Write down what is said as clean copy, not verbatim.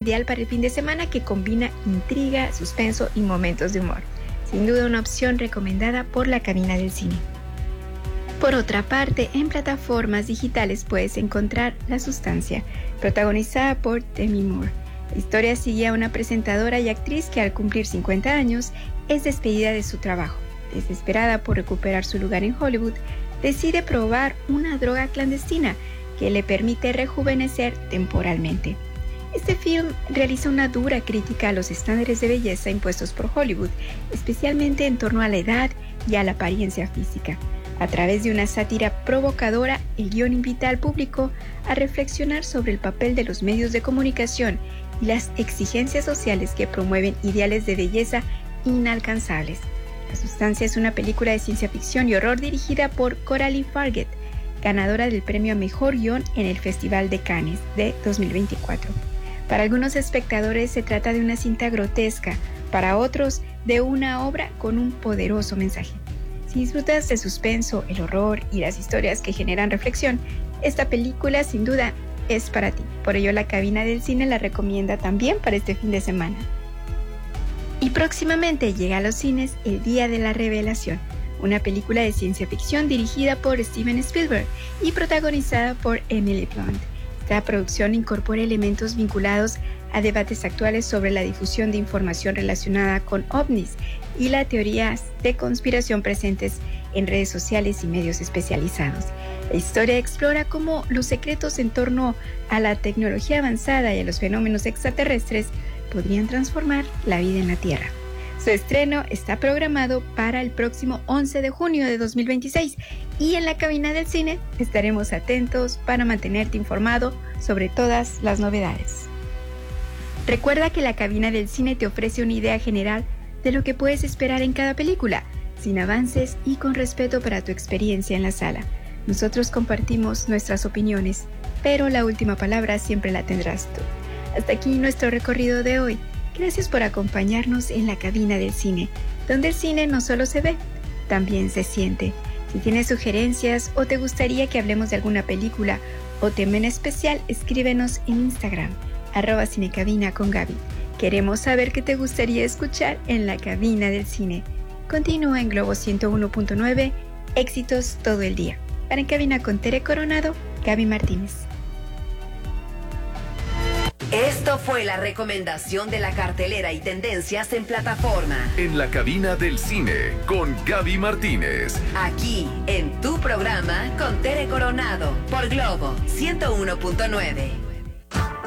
ideal para el fin de semana que combina intriga, suspenso y momentos de humor. Sin duda una opción recomendada por La Cabina del Cine. Por otra parte, en plataformas digitales puedes encontrar La Sustancia, protagonizada por Demi Moore. La historia sigue a una presentadora y actriz que al cumplir 50 años es despedida de su trabajo. Desesperada por recuperar su lugar en Hollywood, decide probar una droga clandestina que le permite rejuvenecer temporalmente. Este film realiza una dura crítica a los estándares de belleza impuestos por Hollywood, especialmente en torno a la edad y a la apariencia física. A través de una sátira provocadora, el guión invita al público a reflexionar sobre el papel de los medios de comunicación y las exigencias sociales que promueven ideales de belleza inalcanzables. La Sustancia es una película de ciencia ficción y horror dirigida por Coralie Farget, ganadora del premio a Mejor Guión en el Festival de Cannes de 2024. Para algunos espectadores se trata de una cinta grotesca, para otros de una obra con un poderoso mensaje. Si disfrutas del suspenso, el horror y las historias que generan reflexión, esta película sin duda es para ti. Por ello, La Cabina del Cine la recomienda también para este fin de semana. Y próximamente llega a los cines El Día de la Revelación, una película de ciencia ficción dirigida por Steven Spielberg y protagonizada por Emily Blunt. Esta producción incorpora elementos vinculados a debates actuales sobre la difusión de información relacionada con ovnis y las teorías de conspiración presentes en redes sociales y medios especializados. La historia explora cómo los secretos en torno a la tecnología avanzada y a los fenómenos extraterrestres podrían transformar la vida en la Tierra. Su estreno está programado para el próximo 11 de junio de 2026 y en La Cabina del Cine estaremos atentos para mantenerte informado sobre todas las novedades. Recuerda que La Cabina del Cine te ofrece una idea general de lo que puedes esperar en cada película, sin avances y con respeto para tu experiencia en la sala. Nosotros compartimos nuestras opiniones, pero la última palabra siempre la tendrás tú. Hasta aquí nuestro recorrido de hoy. Gracias por acompañarnos en La Cabina del Cine, donde el cine no solo se ve, también se siente. Si tienes sugerencias o te gustaría que hablemos de alguna película o tema en especial, escríbenos en Instagram, @cinecabina con Gaby. Queremos saber qué te gustaría escuchar en La Cabina del Cine. Continúa en Globo 101.9, éxitos todo el día. Para En Cabina con Tere Coronado, Gaby Martínez. Esto fue la recomendación de la cartelera y tendencias en plataforma. En La Cabina del Cine con Gaby Martínez. Aquí en tu programa con Tere Coronado por Globo 101.9.